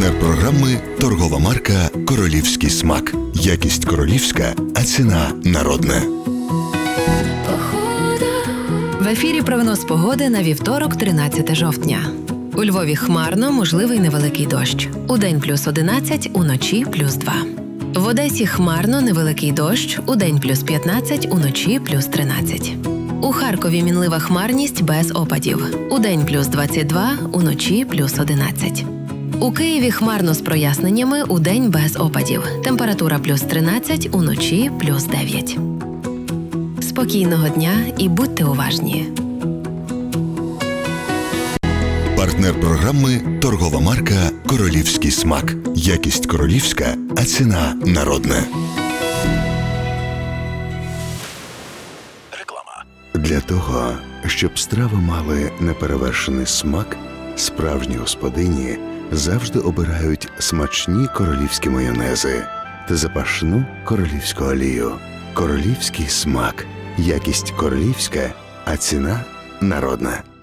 Партнер програми – торгова марка «Королівський смак». Якість королівська, а ціна народна. В ефірі прогноз погоди на вівторок, 13 жовтня. У Львові хмарно, можливий невеликий дощ. Удень плюс 11, уночі плюс 2. В Одесі хмарно, невеликий дощ. Удень плюс 15, уночі плюс 13. У Харкові мінлива хмарність без опадів. Удень плюс 22, уночі плюс 11. У Києві хмарно з проясненнями, удень без опадів. Температура плюс 13, уночі плюс 9. Спокійного дня і будьте уважні. Партнер програми – торгова марка «Королівський смак». Якість королівська, а ціна народна. Реклама. Для того, щоб страви мали неперевершений смак, справжні господині завжди обирають смачні королівські майонези та запашну королівську олію. Королівський смак. Якість королівська, а ціна народна.